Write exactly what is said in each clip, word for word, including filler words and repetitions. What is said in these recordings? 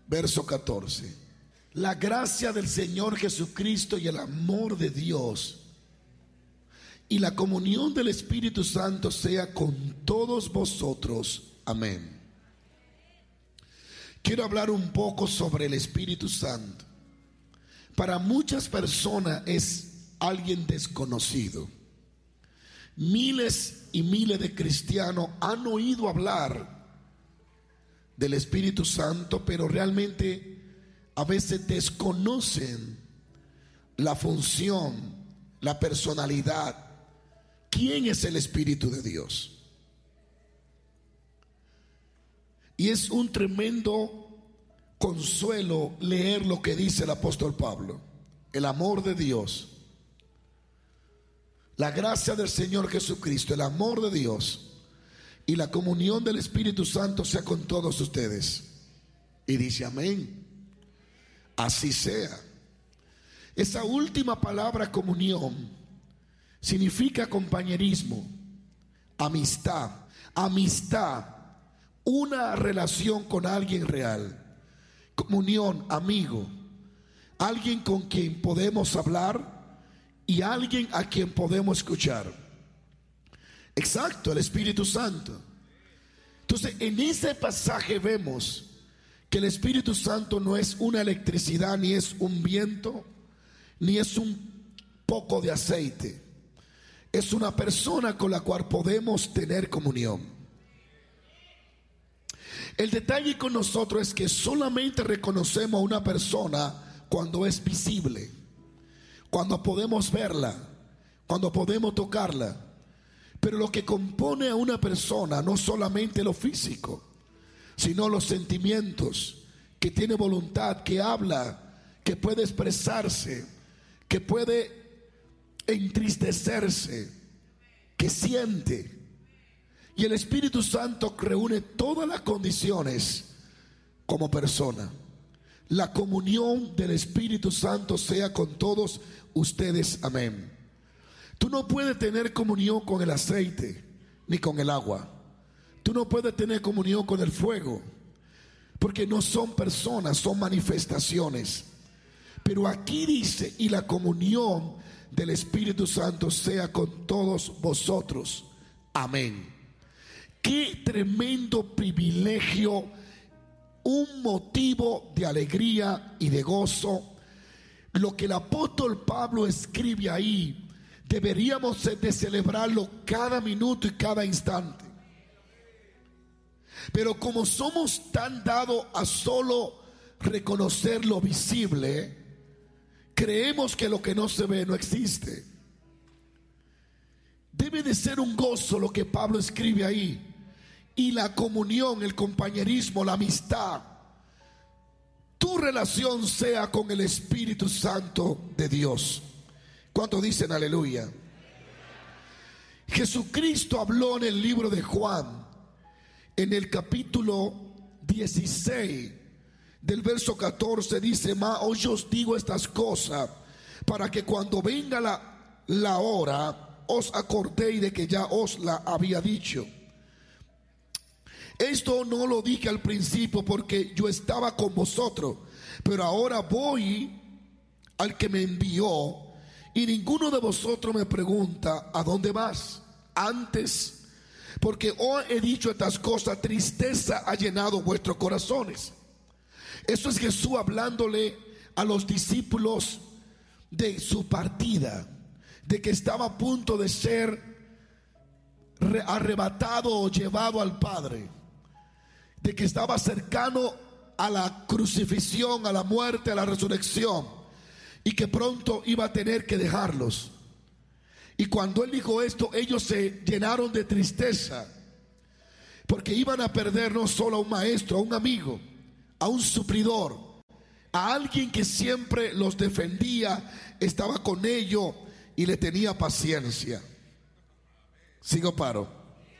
verso catorce. La gracia del Señor Jesucristo y el amor de Dios y la comunión del Espíritu Santo sea con todos vosotros. Amén. Quiero hablar un poco sobre el Espíritu Santo. Para muchas personas es alguien desconocido. Miles y miles de cristianos han oído hablar del Espíritu Santo, pero realmente a veces desconocen la función, la personalidad. ¿Quién es el Espíritu de Dios? Y es un tremendo consuelo leer lo que dice el apóstol Pablo. El amor de Dios, la gracia del Señor Jesucristo, el amor de Dios y la comunión del Espíritu Santo sea con todos ustedes. Y dice amén. Así sea. Esa última palabra, comunión, significa compañerismo, amistad, amistad, una relación con alguien real. Comunión, amigo, alguien con quien podemos hablar y alguien a quien podemos escuchar. Exacto, el Espíritu Santo. Entonces, en ese pasaje vemos que el Espíritu Santo no es una electricidad, ni es un viento, ni es un poco de aceite. Es una persona con la cual podemos tener comunión. El detalle con nosotros es que solamente reconocemos a una persona cuando es visible, cuando podemos verla, cuando podemos tocarla. Pero lo que compone a una persona no solamente lo físico, sino los sentimientos, que tiene voluntad, que habla, que puede expresarse, que puede entristecerse, que siente. Y el Espíritu Santo reúne todas las condiciones como persona. La comunión del Espíritu Santo sea con todos ustedes. Amén. Tú no puedes tener comunión con el aceite ni con el agua. Tú no puedes tener comunión con el fuego, porque no son personas, son manifestaciones. Pero aquí dice, y la comunión del Espíritu Santo sea con todos vosotros. Amén. Qué tremendo privilegio, un motivo de alegría y de gozo. Lo que el apóstol Pablo escribe ahí, deberíamos de celebrarlo cada minuto y cada instante. Pero como somos tan dados a solo reconocer lo visible, creemos que lo que no se ve no existe. Debe de ser un gozo lo que Pablo escribe ahí. Y la comunión, el compañerismo, la amistad, tu relación sea con el Espíritu Santo de Dios. ¿Cuántos dicen aleluya? Jesucristo habló en el libro de Juan, en el capítulo dieciséis, del verso catorce, dice: mas hoy os digo estas cosas, para que cuando venga la, la hora, os acordéis de que ya os la había dicho. Esto no lo dije al principio porque yo estaba con vosotros, pero ahora voy al que me envió, y ninguno de vosotros me pregunta: ¿a dónde vas? Antes, porque hoy he dicho estas cosas, tristeza ha llenado vuestros corazones. Eso es Jesús hablándole a los discípulos de su partida, de que estaba a punto de ser arrebatado o llevado al Padre, de que estaba cercano a la crucifixión, a la muerte, a la resurrección, y que pronto iba a tener que dejarlos. Y cuando él dijo esto, ellos se llenaron de tristeza, porque iban a perder no solo a un maestro, a un amigo, a un suplidor, a alguien que siempre los defendía, estaba con ellos y le tenía paciencia. Sigo paro.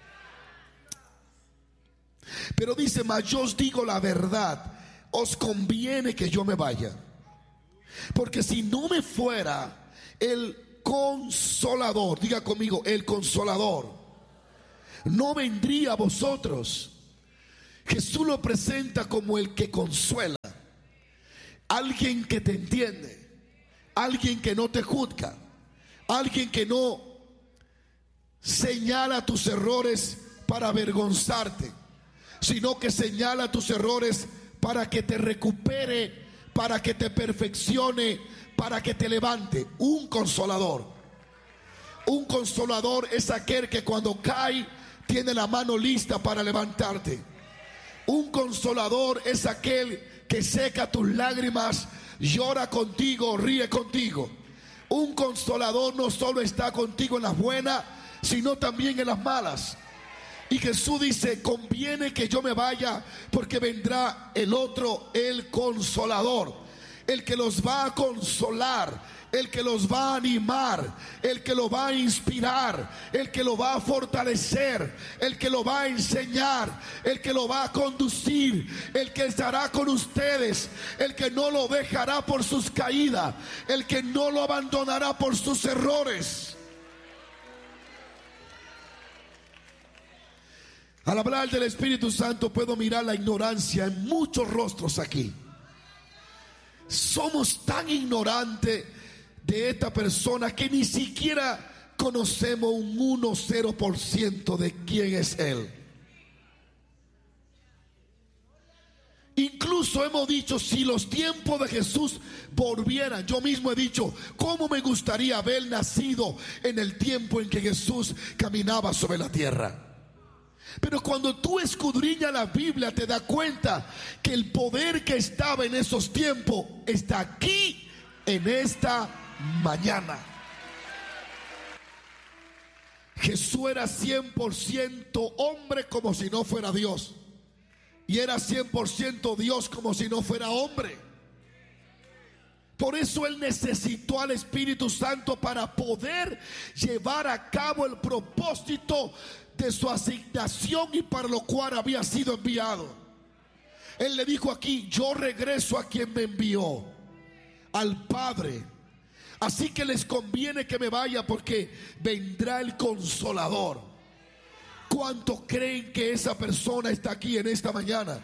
Pero dice: mas yo os digo la verdad, os conviene que yo me vaya, porque si no me fuera, el Consolador, diga conmigo, el Consolador, no vendría a vosotros. Jesús lo presenta como el que consuela. alguien que te entiende, alguien que no te juzga, alguien que no señala tus errores para avergonzarte, sino que señala tus errores para que te recupere, para que te perfeccione, para que te levante. Un consolador. Un consolador es aquel que cuando cae tiene la mano lista para levantarte. Un consolador es aquel que seca tus lágrimas, llora contigo, ríe contigo. Un consolador no solo está contigo en las buenas, sino también en las malas. Y Jesús dice: conviene que yo me vaya, porque vendrá el otro, el consolador, el que los va a consolar, el que los va a animar, el que los va a inspirar, el que los va a fortalecer, el que los va a enseñar, el que los va a conducir, el que estará con ustedes, el que no lo dejará por sus caídas, el que no lo abandonará por sus errores. Al hablar del Espíritu Santo puedo mirar la ignorancia en muchos rostros aquí. Somos tan ignorantes de esta persona que ni siquiera conocemos un uno cero por ciento de quién es Él. Incluso hemos dicho, si los tiempos de Jesús volvieran, yo mismo he dicho, ¿cómo me gustaría haber nacido en el tiempo en que Jesús caminaba sobre la tierra? Pero cuando tú escudriñas la Biblia te das cuenta que el poder que estaba en esos tiempos está aquí en esta mañana. Jesús era cien por ciento hombre como si no fuera Dios, y era cien por ciento Dios como si no fuera hombre. Por eso Él necesitó al Espíritu Santo para poder llevar a cabo el propósito de su asignación y para lo cual había sido enviado. Él le dijo aquí: yo regreso a quien me envió, al Padre. Así que les conviene que me vaya, porque vendrá el Consolador. ¿Cuántos creen que esa persona está aquí en esta mañana?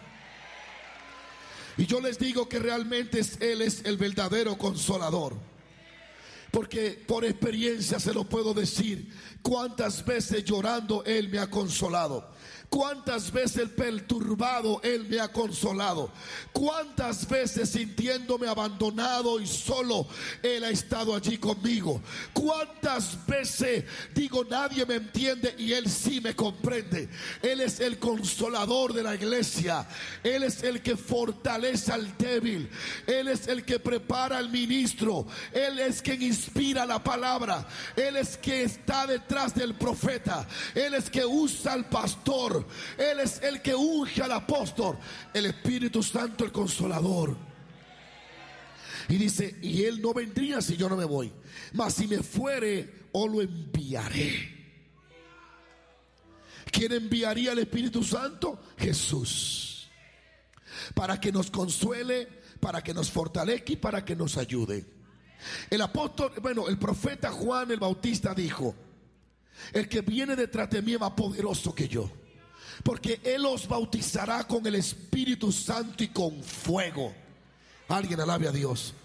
Y yo les digo que realmente es, Él es el verdadero Consolador, porque por experiencia se lo puedo decir. Cuántas veces llorando Él me ha consolado, cuántas veces perturbado Él me ha consolado, cuántas veces sintiéndome abandonado y solo Él ha estado allí conmigo, cuántas veces digo nadie me entiende y Él sí me comprende. Él es el consolador de la iglesia, Él es el que fortalece al débil, Él es el que prepara al ministro, Él es quien inspira la palabra, Él es quien está detrás del profeta, Él es que usa al pastor, Él es el que unge al apóstol, el Espíritu Santo, el Consolador. Y dice: y Él no vendría si yo no me voy, mas si me fuere, os lo enviaré. ¿Quién enviaría al Espíritu Santo? Jesús, para que nos consuele, para que nos fortalezca y para que nos ayude. El apóstol, bueno, el profeta Juan el Bautista dijo: el que viene detrás de mí es más poderoso que yo, porque Él os bautizará con el Espíritu Santo y con fuego. Alguien alabe a Dios.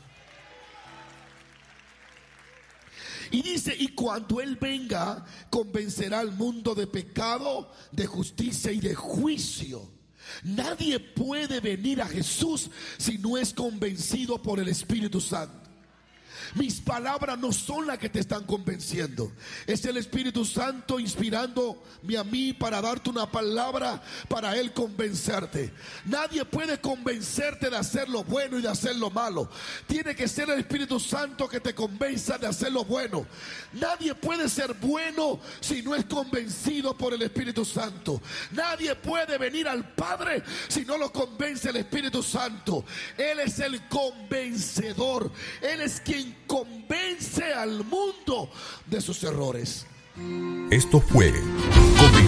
Y dice: y cuando Él venga, convencerá al mundo de pecado, de justicia y de juicio. Nadie puede venir a Jesús si no es convencido por el Espíritu Santo. Mis palabras no son las que te están convenciendo, es el Espíritu Santo inspirándome a mí para darte una palabra, para Él convencerte. Nadie puede convencerte de hacer lo bueno y de hacer lo malo. Tiene que ser el Espíritu Santo que te convenza de hacer lo bueno. Nadie puede ser bueno si no es convencido por el Espíritu Santo. Nadie puede venir al Padre si no lo convence el Espíritu Santo. Él es el convencedor, Él es quien convence al mundo de sus errores. Esto fue